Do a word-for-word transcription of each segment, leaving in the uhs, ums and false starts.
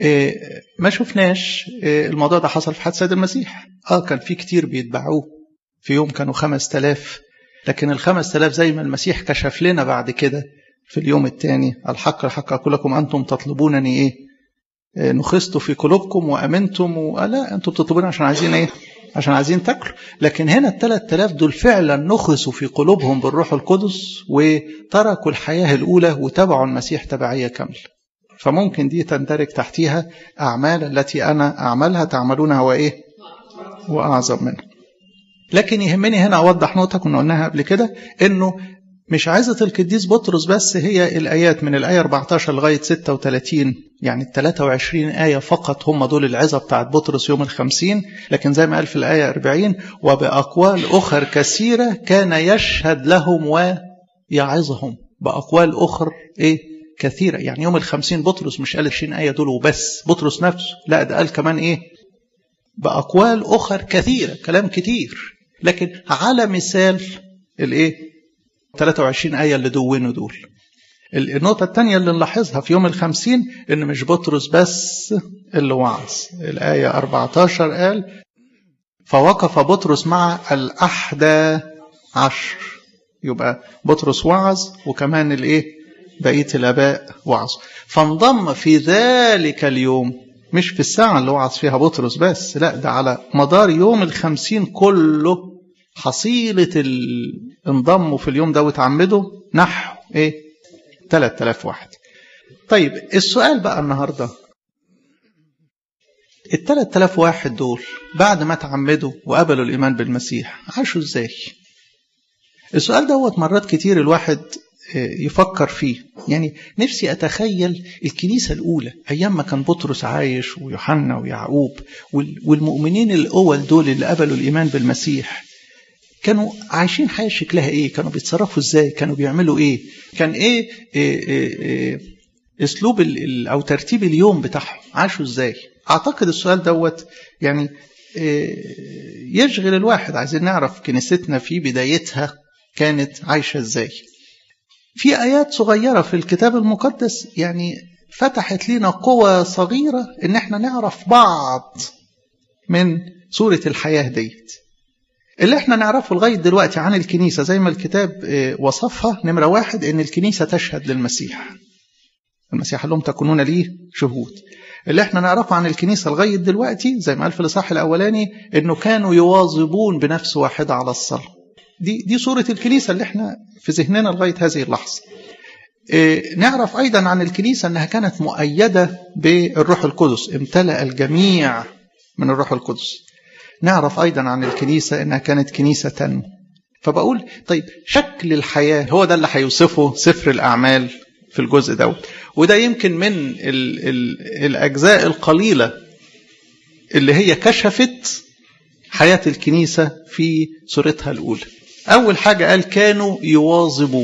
إيه ما شفناش إيه الموضوع ده حصل في حد سيد المسيح. اه كان في كتير بيتبعوه، في يوم كانوا خمس تلاف، لكن الخمس تلاف زي ما المسيح كشف لنا بعد كده في اليوم الثاني، الحق الحق أقول لكم أنتم تطلبونني إيه؟ إيه نخست في قلوبكم وأمنتم ولا أنتم بتطلبون عشان عايزين إيه؟ عشان عايزين تاكلوا. لكن هنا الثلاث تلاف دول فعلا نخسوا في قلوبهم بالروح القدس وتركوا الحياة الأولى وتبعوا المسيح تبعية كاملة. فممكن دي تندرج تحتها أعمال التي أنا أعملها تعملونها وإيه؟ وأعظم منها. لكن يهمني هنا أوضح نقطة كنا قلناها قبل كده، إنه مش عايزة القديس بطرس بس هي الآيات من الآية أربعة عشر لغاية ستة وثلاثين، يعني ثلاثة وعشرين آية فقط هم دول العظة بتاعت بطرس يوم الخمسين، لكن زي ما قال في الآية أربعين وبأقوال أخر كثيرة كان يشهد لهم ويعظهم. بأقوال أخر إيه؟ كثيرة. يعني يوم الخمسين بطرس مش قال عشرين آية دول وبس بطرس نفسه، لا ده قال كمان إيه؟ بأقوال أخر كثيرة، كلام كتير. لكن على مثال الإيه؟ ثلاثة وعشرين آية اللي دونوا دول. النقطة الثانية اللي نلاحظها في يوم الخمسين إن مش بطرس بس اللي وعظ. الآية أربعة عشر قال فوقف بطرس مع الأحدى عشر، يبقى بطرس وعظ وكمان الإيه؟ بقية الآباء وعظ. فانضم في ذلك اليوم، مش في الساعة اللي وعظ فيها بطرس بس، لا ده على مدار يوم الخمسين كله حصيلة انضموا في اليوم ده وتعمدوا نحو ايه؟ ثلاثة آلاف واحد. طيب السؤال بقى النهاردة، ال ثلاثة آلاف واحد دول بعد ما تعمدوا وقبلوا الإيمان بالمسيح عاشوا ازاي؟ السؤال دوت مرات كتير الواحد يفكر فيه. يعني نفسي أتخيل الكنيسة الأولى أيام ما كان بطرس عايش ويوحنا ويعقوب والمؤمنين الأول دول اللي قبلوا الإيمان بالمسيح كانوا عايشين حياة شكلها إيه؟ كانوا بيتصرفوا إزاي؟ كانوا بيعملوا إيه؟ كان إيه, إيه, إيه, إيه أسلوب أو ترتيب اليوم بتاعهم؟ عاشوا إزاي؟ أعتقد السؤال دوت يعني إيه يشغل الواحد. عايزين نعرف كنيستنا في بدايتها كانت عايشة إزاي. في آيات صغيرة في الكتاب المقدس يعني فتحت لنا قوة صغيرة إن احنا نعرف بعض من صورة الحياة ديت. اللي احنا نعرفه لغاية دلوقتي عن الكنيسة زي ما الكتاب وصفها، نمرة واحد إن الكنيسة تشهد للمسيح. المسيح لهم تكونون ليه شهود. اللي احنا نعرفه عن الكنيسة لغاية دلوقتي زي ما قال في الإصحاح الأولاني إنه كانوا يواظبون بنفس واحدة على الصلاة. دي دي صورة الكنيسة اللي احنا في ذهننا لغاية هذه اللحظة. اه نعرف أيضا عن الكنيسة أنها كانت مؤيدة بالروح القدس، امتلأ الجميع من الروح القدس. نعرف أيضا عن الكنيسة أنها كانت كنيسة تنمو. فبقول طيب شكل الحياة هو ده اللي هيوصفه سفر الأعمال في الجزء دوت. وده يمكن من ال ال الأجزاء القليلة اللي هي كشفت حياة الكنيسة في صورتها الأولى. أول حاجة قال كانوا يواظبوا.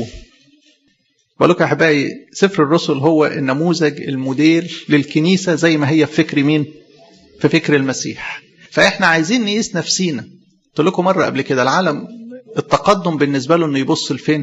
بقول لكم يا أحبائي سفر الرسل هو النموذج الموديل للكنيسة زي ما هي في فكر مين؟ في فكر المسيح. فإحنا عايزين نقيس نفسينا. قلت لكم مرة قبل كده العالم التقدم بالنسبة له إنه يبص لفين؟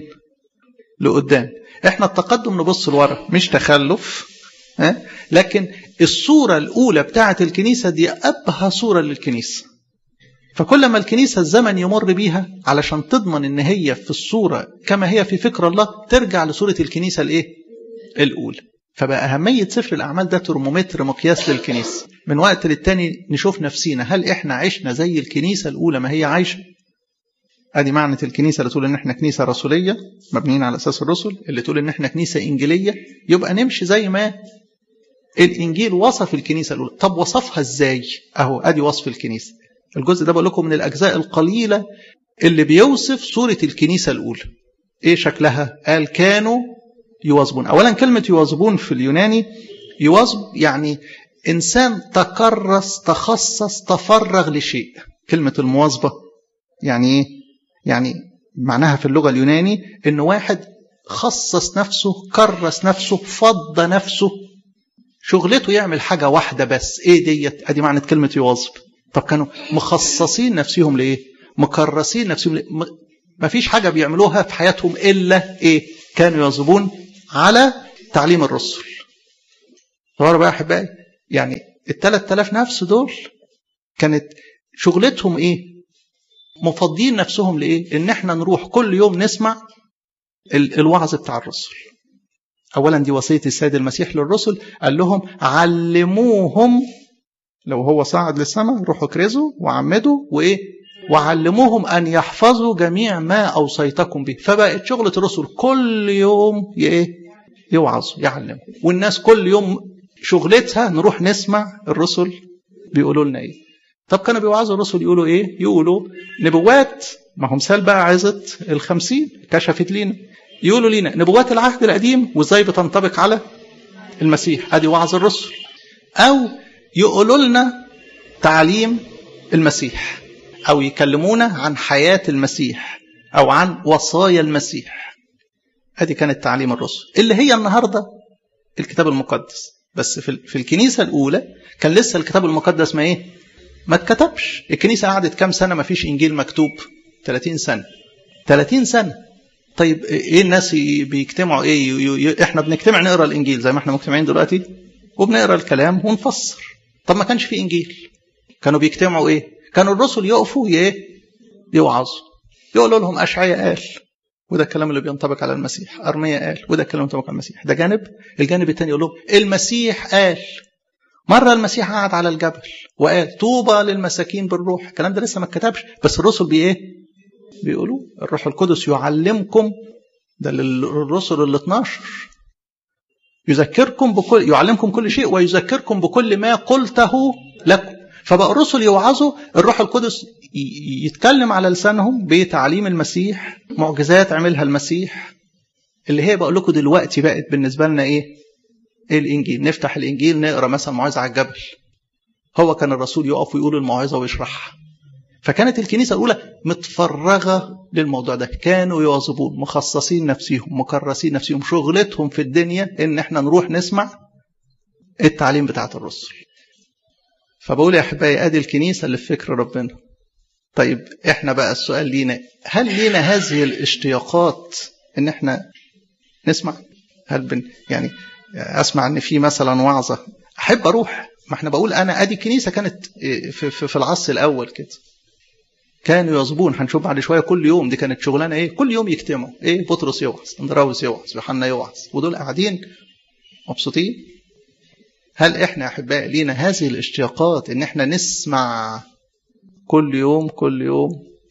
لقدام. إحنا التقدم نبص لورا، مش تخلف، ها؟ لكن الصورة الأولى بتاعة الكنيسة دي أبهى صورة للكنيسة. فكل ما الكنيسة الزمن يمر بيها علشان تضمن ان هي في الصورة كما هي في فكر الله ترجع لصورة الكنيسة الايه؟ الأولى. فبقى أهمية سفر الأعمال ده ترمومتر مقياس للكنيسة. من وقت للتاني نشوف نفسينا هل احنا عشنا زي الكنيسة الأولى ما هي عايشة؟ ادي معنى الكنيسة اللي تقول ان احنا كنيسة رسولية مبنيين على أساس الرسل، اللي تقول ان احنا كنيسة إنجيلية، يبقى نمشي زي ما الإنجيل وصف الكنيسة الأولى. طب وصفها ازاي؟ اهو ادي وصف الكنيسة. الجزء ده بقول لكم من الأجزاء القليلة اللي بيوصف صورة الكنيسة الأولى. إيه شكلها؟ قال كانوا يواظبون. أولا كلمة يواظبون في اليوناني يواظب يعني إنسان تكرس تخصص تفرغ لشيء. كلمة المواظبة يعني إيه؟ يعني معناها في اللغة اليوناني إن واحد خصص نفسه، كرس نفسه، فض نفسه، شغلته يعمل حاجة واحدة بس. إيه ديت؟ أدي معنى كلمة يواظب. طب كانوا مخصصين نفسهم لإيه؟ مكرسين نفسهم لإيه؟ ما فيش حاجة بيعملوها في حياتهم إلا إيه؟ كانوا يواظبون على تعليم الرسل. صوروا بقى أحبائي يعني الثلاث آلاف نفس دول كانت شغلتهم ايه؟ مفضين نفسهم لايه؟ ان احنا نروح كل يوم نسمع الوعظ بتاع الرسل. اولا دي وصية السيد المسيح للرسل، قال لهم علموهم، لو هو صعد للسماء روحوا كرزوا وعمدوا وايه؟ وعلموهم ان يحفظوا جميع ما اوصيتكم به. فبقت شغلة الرسل كل يوم ايه؟ يوعظوا يعلموا، والناس كل يوم شغلتها نروح نسمع الرسل بيقولوا لنا ايه. طب كانوا بيوعظوا الرسل يقولوا ايه؟ يقولوا نبوات، ما هم مثال بقى عظة الخمسين كشفت لينا، يقولوا لنا نبوات العهد القديم وازاي بتنطبق على المسيح، ادي وعظ الرسل. او يقولوا لنا تعليم المسيح، او يكلمونا عن حياة المسيح او عن وصايا المسيح. ادي كانت تعليم الرسل اللي هي النهارده الكتاب المقدس. بس في في الكنيسه الاولى كان لسه الكتاب المقدس ما ايه؟ ما اتكتبش. الكنيسه قعدت كام سنه ما فيش انجيل مكتوب؟ ثلاثين سنه. ثلاثين سنه. طيب ايه الناس بيجتمعوا ايه؟ يو يو احنا بنجتمع نقرا الانجيل زي ما احنا مجتمعين دلوقتي وبنقرا الكلام ونفسر. طب ما كانش في انجيل، كانوا بيجتمعوا ايه؟ كانوا الرسل يقفوا ايه؟ يوعظوا، يقولوا لهم اشعياء قال، وده الكلام اللي بينطبق على المسيح. أرميا قال، وده الكلام اللي بينطبق على المسيح. ده جانب. الجانب الثاني يقول لهم المسيح قال. مرة المسيح قعد على الجبل وقال طوبى للمساكين بالروح. الكلام ده لسه ما اتكتبش، بس الرسل بايه؟ بيقولوا الروح القدس يعلمكم، ده للرسل ال اثناشر، يذكركم بكل، يعلمكم كل شيء ويذكركم بكل ما قلته لكم. فبقى الرسل يوعظوا، الروح القدس يتكلم على لسانهم بتعليم المسيح، معجزات عملها المسيح، اللي هي بقول لكم دلوقتي بقت بالنسبة لنا ايه؟ الانجيل. نفتح الانجيل نقرا مثلا موعظة على الجبل، هو كان الرسول يقف ويقول الموعظة ويشرحها. فكانت الكنيسة الأولى متفرغة للموضوع ده، كانوا يواظبون، مخصصين نفسهم، مكرسين نفسهم، شغلتهم في الدنيا ان احنا نروح نسمع التعليم بتاعت الرسل. فبقول يا أحبائي ادي الكنيسة اللي في فكر ربنا. طيب احنا بقى السؤال لينا، هل لينا هذه الاشتياقات ان احنا نسمع؟ هل بن يعني اسمع ان في مثلا وعظة احب اروح؟ ما احنا بقول انا ادي الكنيسة كانت في, في, في العصر الاول كده، كانوا يواظبون. هنشوف بعد شوية كل يوم دي كانت شغلانة ايه؟ كل يوم يجتمعوا ايه؟ بطرس يوعظ، اندراوس يوعظ، يوحنا يوعظ، ودول قاعدين مبسوطين. هل احنا يا احبائي لينا هذه الاشتياقات ان احنا نسمع كل يوم كل يوم؟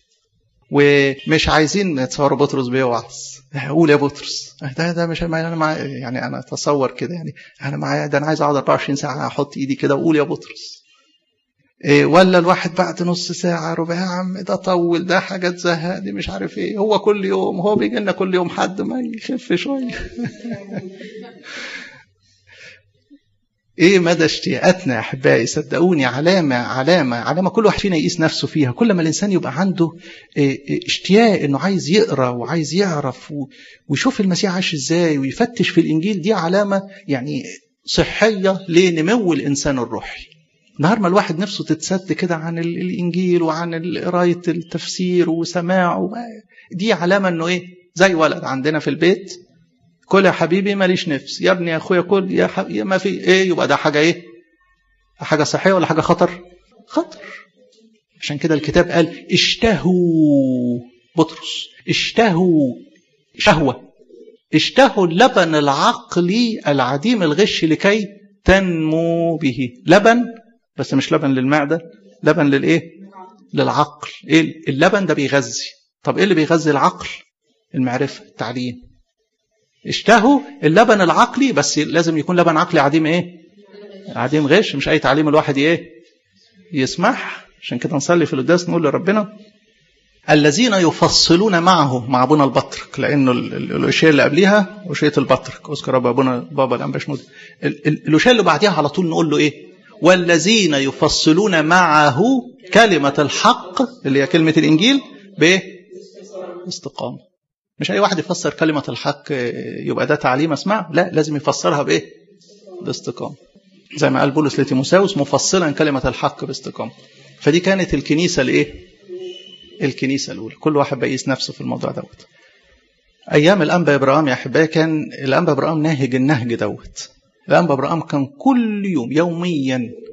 ومش عايزين نتصور بطرس بيوعظ، قول يا بطرس ده ده مش انا مع يعني انا اتصور كده يعني انا معايا ده انا عايز اقعد أربعة وعشرين ساعه احط ايدي كده واقول يا بطرس. إيه ولا الواحد بعد نص ساعه ربع، يا عم ده طول، ده حاجه تزهق، دي مش عارف ايه. هو كل يوم، هو بيجي لنا كل يوم حد ما يخف شويه. ايه مدى اشتياقاتنا يا احبائي؟ صدقوني علامه علامه علامه كل واحد فينا يقيس نفسه فيها. كل ما الانسان يبقى عنده اشتياق انه عايز يقرا وعايز يعرف ويشوف المسيح عاش ازاي ويفتش في الانجيل، دي علامه يعني صحيه لنمو الانسان الروحي. نهار ما الواحد نفسه تتسد كده عن الانجيل وعن قرايه التفسير وسماعه، دي علامه انه ايه؟ زي ولد عندنا في البيت، كل يا حبيبي ماليش نفس، يا ابني يا اخويا كل، يا حبيبي ما في ايه. يبقى ده حاجه ايه؟ حاجه صحيه ولا حاجه خطر؟ خطر. عشان كده الكتاب قال اشتهوا، بطرس اشتهوا شهوه، اشتهوا اللبن العقلي العديم الغش لكي تنمو به. لبن، بس مش لبن للمعده، لبن للايه؟ للعقل. ايه اللبن ده؟ بيغذي. طب ايه اللي بيغذي العقل؟ المعرفه، التعليم. اشتهوا اللبن العقلي، بس لازم يكون لبن عقلي عديم ايه؟ عديم غش، مش اي تعليم الواحد ايه؟ يسمح. عشان كده نصلي في القداس نقول لربنا الذين يفصلون معه، مع ابونا البطرك، لانه الاشياء اللي قبليها اشياء البطرك، اذكر ابونا بابا الانباشمود. الاشياء اللي بعديها على طول نقول له ايه؟ والذين يفصلون معه كلمة الحق، اللي هي كلمة الانجيل، باستقامة. مش اي واحد يفسر كلمة الحق يبقى ده تعليم اسمع، لا، لازم يفسرها بايه؟ باستقامة. زي ما قال بولس لتيموثاوس مفصلا كلمة الحق باستقامة. فدي كانت الكنيسة الايه؟ الكنيسة الاولى. كل واحد بيقيس نفسه في الموضوع دوت. ايام الانبا ابراهام يا احبائي، كان الانبا ابراهام ناهج النهج دوت، الأنبا إبراهام كان كل يوم يوميا